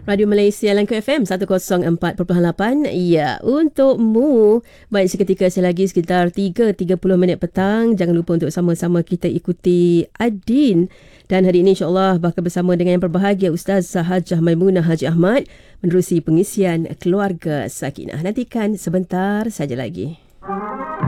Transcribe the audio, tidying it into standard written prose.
Radio Malaysia Langkah FM 104.8. Ya, untukmu. Baik, seketika selagi sekitar 3.30 minit petang. Jangan lupa untuk sama-sama kita ikuti Adin. Dan hari ini insyaAllah bakal bersama dengan yang berbahagia Ustaz Hajah Maimunah Haji Ahmad menerusi pengisian Keluarga Sakinah. Nantikan sebentar saja lagi.